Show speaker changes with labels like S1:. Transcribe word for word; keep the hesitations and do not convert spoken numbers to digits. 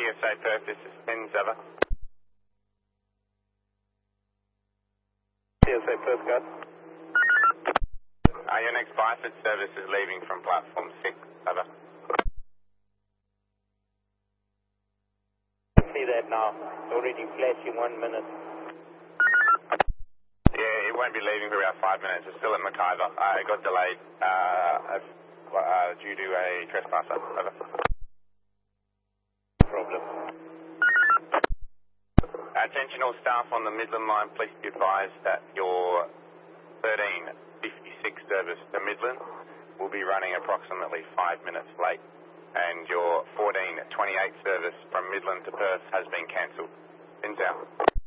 S1: S A Perth, this is Spins over.
S2: T S A Perth, go.
S1: Uh, your next Biford service is leaving from platform six, over.
S2: See that now. It's already flashing one minute.
S1: Yeah, it won't be leaving for about five minutes. It's still at McIver. Uh, it got delayed uh, as, uh, due to a trespasser, over.
S2: Problem.
S1: Attention all staff on the Midland line, please be advised that your thirteen fifty-six service to Midland will be running approximately five minutes late, and your fourteen twenty-eight service from Midland to Perth has been cancelled. Spins out.